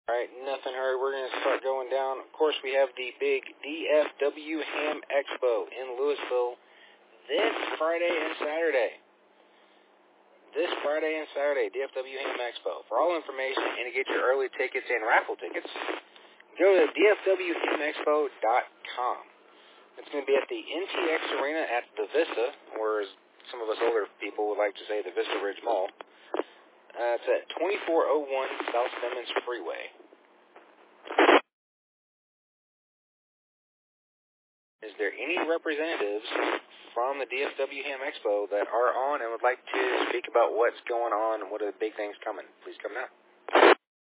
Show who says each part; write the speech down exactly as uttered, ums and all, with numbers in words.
Speaker 1: All right, nothing hurry. We're going to start going down. Of course, we have the big D F W Ham Expo in Louisville this Friday and Saturday. This Friday and Saturday, D F W Ham Expo. For all information and to get your early tickets and raffle tickets, go to D F W ham expo dot com. It's going to be at the N T X Arena at the Vista, or as some of us older people would like to say, the Vista Ridge Mall. Uh, it's at twenty-four oh one South Simmons Freeway. Is there any representatives from the D F W Ham Expo that are on and would like to speak about what's going on and what are the big things coming? Please come now.